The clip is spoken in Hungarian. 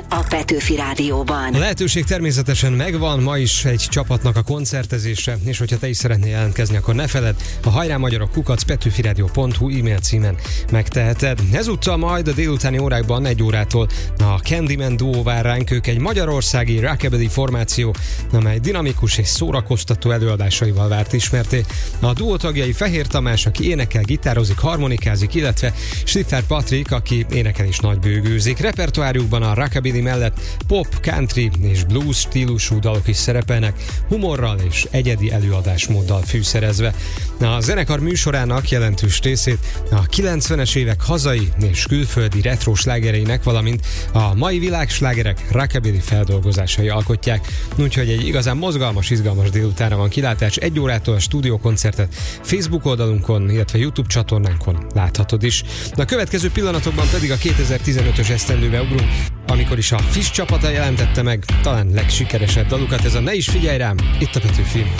a Petőfi Rádióban. A lehetőség természetesen megvan, ma is egy csapatnak a koncertezésre, és hogyha te is szeretnél jelentkezni, akkor ne feledd, a Hajrá Magyarok @petőfiradio.hu e-mail címen megteheted. Ezúttal majd a délutáni órákban 1 órától a Candyman duó vár ránk. Ők egy magyarországi rockabilly formáció, amely dinamikus és szórakoztató előadásaival várt ismerté. A duó tagjai Fehér Tamás, aki énekel, gitározik, harmonikázik, illetve Schiffer Patrik, aki énekel és nagybőgőzik. Repertoárjukban a rockabilly mellett pop, country és blues stílusú dalok is szerepelnek, humorral és egyedi előadásmóddal fűszerezve. A zenekar műsorának jelentős részét a 90-es évek hazai és külföldi retro slágereinek, valamint a mai világslágerek rockabilly feldolgozásai alkotják. Úgyhogy egy igazán mozgalmas, izgalmas délutánra van kilátás. 1 órától a stúdiókoncertet Facebook oldalunkon, illetve YouTube csatornánkon láthatod is. A következő pillanatokban pedig a 2015-ös esztendőbe ugrunk, amikor is a Fish csapata jelentette meg talán legsikeresebb dalukat. Ez a Ne is figyelj rám, itt a Petőfi.